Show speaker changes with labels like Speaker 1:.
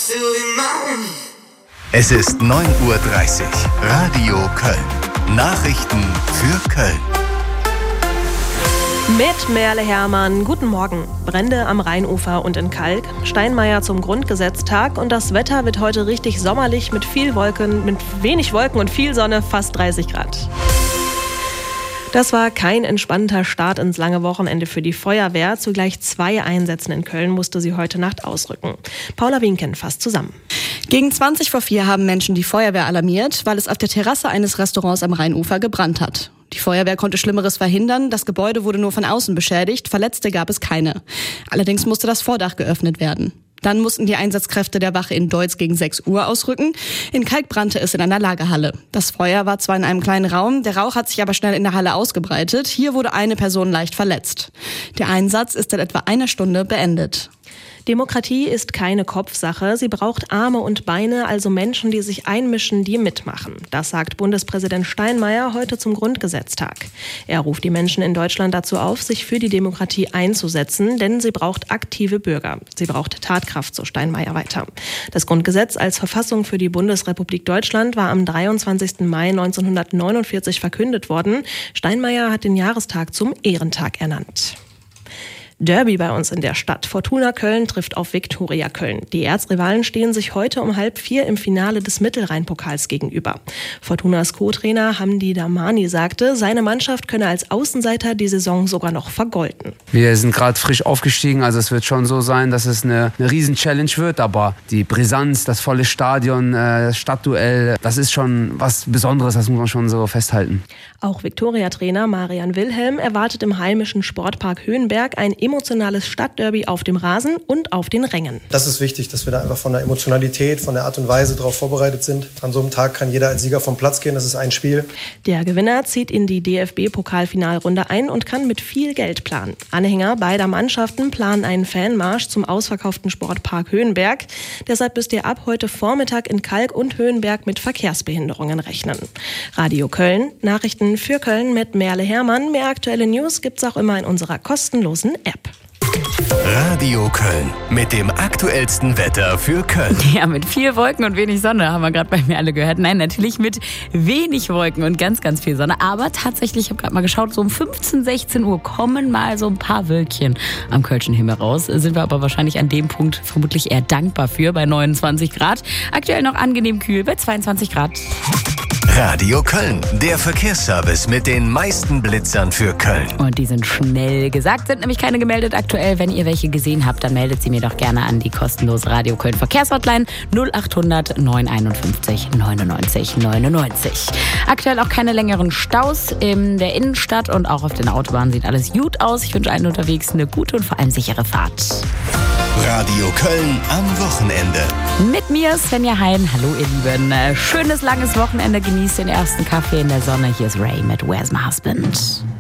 Speaker 1: Es ist 9:30 Uhr. Radio Köln. Nachrichten für Köln.
Speaker 2: Mit Merle Hermann, guten Morgen. Brände am Rheinufer und in Kalk, Steinmeier zum Grundgesetztag und das Wetter wird heute richtig sommerlich mit wenig Wolken und viel Sonne, fast 30 Grad. Das war kein entspannter Start ins lange Wochenende für die Feuerwehr. Zu gleich 2 Einsätzen in Köln musste sie heute Nacht ausrücken. Paula Wienken fasst zusammen.
Speaker 3: Gegen 4:20 haben Menschen die Feuerwehr alarmiert, weil es auf der Terrasse eines Restaurants am Rheinufer gebrannt hat. Die Feuerwehr konnte Schlimmeres verhindern, das Gebäude wurde nur von außen beschädigt, Verletzte gab es keine. Allerdings musste das Vordach geöffnet werden. Dann mussten die Einsatzkräfte der Wache in Deutz gegen 6 Uhr ausrücken. In Kalk brannte es in einer Lagerhalle. Das Feuer war zwar in einem kleinen Raum, der Rauch hat sich aber schnell in der Halle ausgebreitet. Hier wurde eine Person leicht verletzt. Der Einsatz ist in etwa einer Stunde beendet.
Speaker 2: Demokratie ist keine Kopfsache. Sie braucht Arme und Beine, also Menschen, die sich einmischen, die mitmachen. Das sagt Bundespräsident Steinmeier heute zum Grundgesetztag. Er ruft die Menschen in Deutschland dazu auf, sich für die Demokratie einzusetzen, denn sie braucht aktive Bürger. Sie braucht Tatkraft, so Steinmeier weiter. Das Grundgesetz als Verfassung für die Bundesrepublik Deutschland war am 23. Mai 1949 verkündet worden. Steinmeier hat den Jahrestag zum Ehrentag ernannt. Derby bei uns in der Stadt. Fortuna Köln trifft auf Viktoria Köln. Die Erzrivalen stehen sich heute um 3:30 im Finale des Mittelrhein-Pokals gegenüber. Fortunas Co-Trainer Hamdi Damani sagte, seine Mannschaft könne als Außenseiter die Saison sogar noch vergolden.
Speaker 4: Wir sind gerade frisch aufgestiegen, also es wird schon so sein, dass es eine Riesen-Challenge wird, aber die Brisanz, das volle Stadion, das Stadtduell, das ist schon was Besonderes, das muss man schon so festhalten.
Speaker 2: Auch Viktoria-Trainer Marian Wilhelm erwartet im heimischen Sportpark Höhenberg ein emotionales Stadtderby auf dem Rasen und auf den Rängen.
Speaker 5: Das ist wichtig, dass wir da einfach von der Emotionalität, von der Art und Weise darauf vorbereitet sind. An so einem Tag kann jeder als Sieger vom Platz gehen, das ist ein Spiel.
Speaker 2: Der Gewinner zieht in die DFB-Pokalfinalrunde ein und kann mit viel Geld planen. Anhänger beider Mannschaften planen einen Fanmarsch zum ausverkauften Sportpark Höhenberg. Deshalb müsst ihr ab heute Vormittag in Kalk und Höhenberg mit Verkehrsbehinderungen rechnen. Radio Köln, Nachrichten für Köln mit Merle Hermann. Mehr aktuelle News gibt's auch immer in unserer kostenlosen App.
Speaker 1: Radio Köln mit dem aktuellsten Wetter für Köln.
Speaker 6: Ja, mit viel Wolken und wenig Sonne, haben wir gerade bei mir alle gehört. Nein, natürlich mit wenig Wolken und ganz, ganz viel Sonne. Aber tatsächlich, ich habe gerade mal geschaut, so um 15, 16 Uhr kommen mal so ein paar Wölkchen am Kölschen Himmel raus. Sind wir aber wahrscheinlich an dem Punkt vermutlich eher dankbar für, bei 29 Grad. Aktuell noch angenehm kühl bei 22 Grad.
Speaker 1: Radio Köln, der Verkehrsservice mit den meisten Blitzern für Köln.
Speaker 6: Und die sind schnell gesagt, sind nämlich keine gemeldet aktuell. Wenn ihr welche gesehen habt, dann meldet sie mir doch gerne an die kostenlose Radio Köln Verkehrshotline 0800 951 99 99. Aktuell auch keine längeren Staus in der Innenstadt und auch auf den Autobahnen sieht alles gut aus. Ich wünsche allen unterwegs eine gute und vor allem sichere Fahrt.
Speaker 1: Radio Köln am Wochenende.
Speaker 6: Mit mir Svenja Hein. Hallo ihr Lieben. Schönes langes Wochenende. Genießt den ersten Kaffee in der Sonne. Hier ist Ray mit Where's My Husband.